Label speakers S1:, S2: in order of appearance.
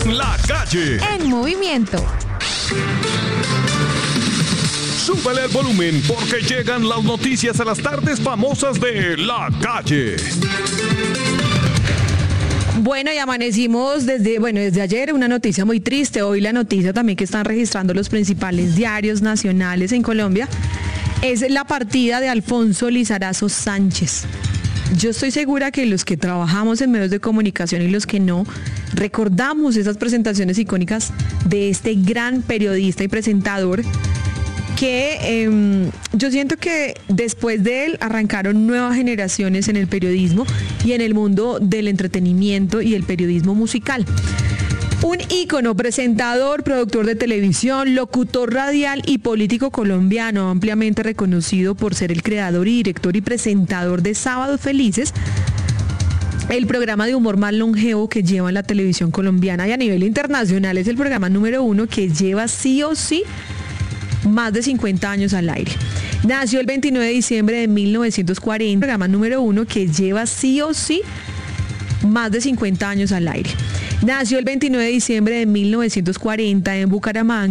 S1: La Calle.
S2: En movimiento.
S1: Súbele el volumen porque llegan las noticias a las tardes famosas de La Calle.
S3: Bueno, y amanecimos desde ayer, una noticia muy triste. Hoy la noticia también que están registrando los principales diarios nacionales en Colombia es la partida de Alfonso Lizarazo Sánchez. Yo estoy segura que los que trabajamos en medios de comunicación y los que no, recordamos esas presentaciones icónicas de este gran periodista y presentador que yo siento que después de él arrancaron nuevas generaciones en el periodismo y en el mundo del entretenimiento y el periodismo musical. Un ícono, presentador, productor de televisión, locutor radial y político colombiano, ampliamente reconocido por ser el creador y director y presentador de Sábados Felices, el programa de humor más longevo que lleva en la televisión colombiana, y a nivel internacional es el programa número 1 que lleva sí o sí más de 50 años al aire. Nació el 29 de diciembre de 1940, programa número 1 que lleva sí o sí más de 50 años al aire. Nació el 29 de diciembre de 1940 en Bucaramanga.